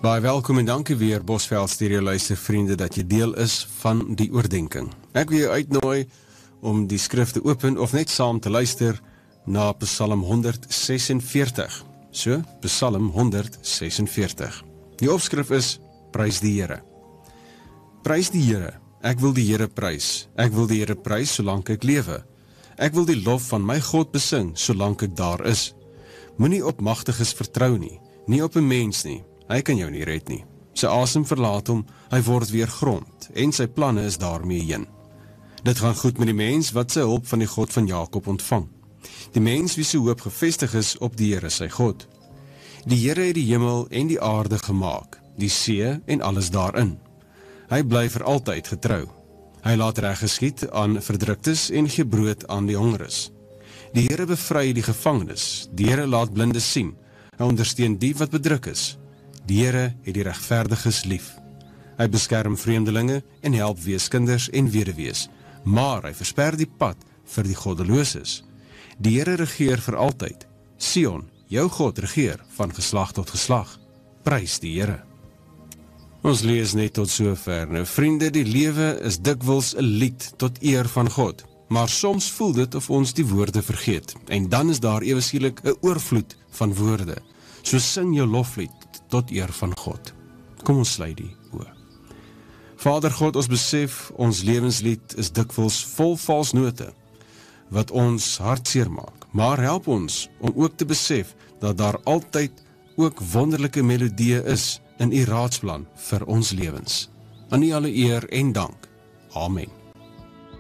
Baie welkom en dankie weer Bosveld Stereo luistervriende dat jy deel is van die oordenking. Ek wil jou uitnooi om die skrif te open of net saam te luister na Psalm 146. So, Psalm 146. Die opskrif is, Prys die Here. Prys die Here, ek wil die Here prys. Ek wil die Here prys solank ek lewe. Ek wil die lof van my God besing solank ek daar is. Moenie op magtiges vertrou nie, nie op 'n mens nie. Hy kan jou nie red nie. Sy asem verlaat hom, hy word weer grond, en sy planne is daarmee heen. Dit gaan goed met die mens wat sy hulp van die God van Jakob ontvang. Die mens wie sy hoop gevestig is op die Here sy God. Die Here het die hemel en die aarde gemaak, die see en alles daarin. Hy bly vir altyd getrou. Hy laat reg geskied aan verdruktes en gee brood aan die hongeres. Die Here bevry die gevangenes, die Here laat blindes sien, hy ondersteun die wat bedruk is. Die Here het die regverdiges lief. Hy beskerm vreemdelinge en help weeskinders en weduwees, maar hy versper die pad vir die goddeloses. Die Here regeer vir altyd. Sion, jou God regeer van geslag tot geslag. Prys die Here. Ons lees net tot sover. Nou vriende, die lewe is dikwels 'n lied tot eer van God, maar soms voel dit of ons die woorde vergeet, en dan is daar ewe skielik 'n oorvloed van woorde. So sing jou loflied tot eer van God. Kom ons sluit die oë. Vader God, ons besef, ons lewenslied is dikwels vol vals note, wat ons hartseer maak, maar help ons om ook te besef, dat daar altyd ook wonderlike melodieë is in U raadsplan vir ons lewens. Aan U alle eer en dank. Amen.